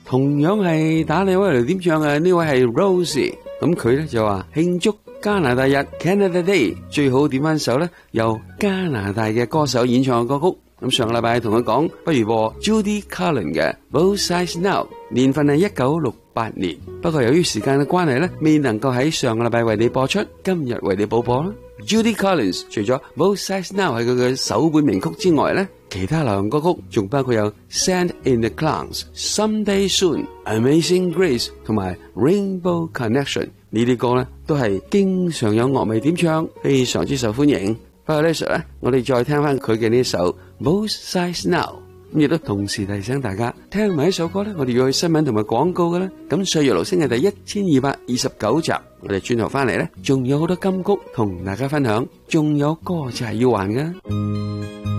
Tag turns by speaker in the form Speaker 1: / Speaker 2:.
Speaker 1: 同樣係打電話嚟點唱嘅呢位係 Rosie， 咁佢咧就話慶祝加拿大日 Canada Day， 最好點翻首咧由加拿大嘅歌手演唱嘅歌曲。咁上個禮拜同佢講，不如播 Judy Garland 嘅 Both Sides Now， 年份係1968年。不過由於時間嘅關係咧，未能夠喺上個禮拜為你播出，今日為你補播啦。Judy Garland 除咗 Both Sides Now 係佢嘅首本名曲之外咧，其他流行歌曲仲包括有 Sand in the Clouds、Someday Soon、Amazing Grace 同埋 Rainbow Connection 呢啲歌咧，都係經常有樂迷點唱，非常之受歡迎。不過呢時候咧，我哋再聽翻佢嘅呢首 Both Sides Now， 咁亦都同時提醒大家，聽埋一首歌咧，我哋要去新聞同埋廣告嘅啦。咁歲月留聲係第1229集，我哋轉頭翻嚟咧，仲有好多金曲同大家分享，仲有歌就係要還噶。